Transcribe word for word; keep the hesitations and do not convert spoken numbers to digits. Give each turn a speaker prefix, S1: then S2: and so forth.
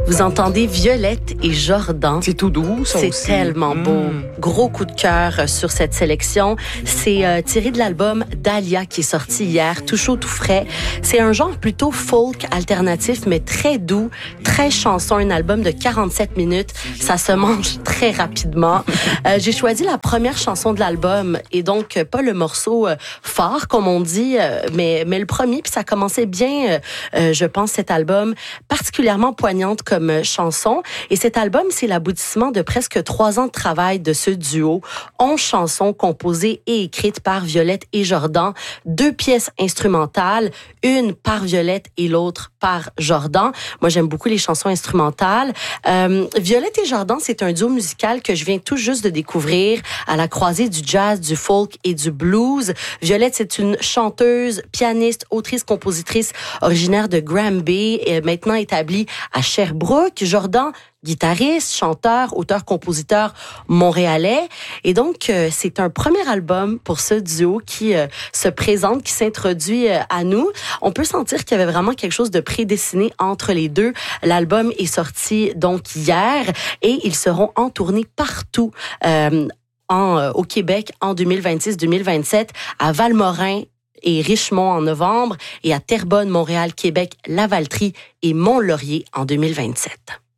S1: Vous entendez Violette et Jordan.
S2: C'est tout doux, ça
S1: C'est
S2: aussi.
S1: tellement beau.
S2: Mmh.
S1: Gros coup de cœur sur cette sélection. C'est euh, tiré de l'album Dahlia qui est sorti hier, tout chaud, tout frais. C'est un genre plutôt folk alternatif, mais très doux, très chanson. Un album de quarante-sept minutes. Ça se mange très rapidement. Euh, j'ai choisi la première chanson de l'album et donc pas le morceau euh, phare, comme on dit, euh, mais, mais le premier. Puis ça commençait bien, euh, je pense, cet album, particulièrement poignante comme chanson. Et cet album, c'est l'aboutissement de presque trois ans de travail de ce duo. onze chansons composées et écrites par Violette et Jordan. Deux pièces instrumentales, une par Violette et l'autre par Jordan. Moi, j'aime beaucoup les chansons instrumentales. Euh, Violette et Jordan, c'est un duo musical que je viens tout juste de découvrir à la croisée du jazz, du folk et du blues. Violette, c'est une chanteuse, pianiste, autrice, compositrice originaire de Granby, et maintenant établie à Sherbrooke. Jordan, guitariste, chanteur, auteur, compositeur montréalais. Et donc, euh, c'est un premier album pour ce duo qui euh, se présente, qui s'introduit euh, à nous. On peut sentir qu'il y avait vraiment quelque chose de prédestiné entre les deux. L'album est sorti donc hier et ils seront en tournée partout euh, en, euh, au Québec en deux mille vingt-six deux mille vingt-sept, à Valmorin et Richmond en novembre et à Terrebonne, Montréal, Québec, Lavaltrie et Mont-Laurier en deux mille vingt-sept.